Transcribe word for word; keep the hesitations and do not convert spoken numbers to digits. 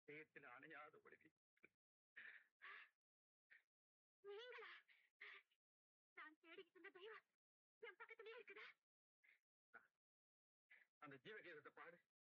இதயத்தில் அணையாத ஒளிவி. நீங்களா? நான் தேடிக்கிட்டு இருந்த தெய்வம் என் பக்கத்திலே இருக்குதா? அந்த ஜீவகீதத்தை பாடு.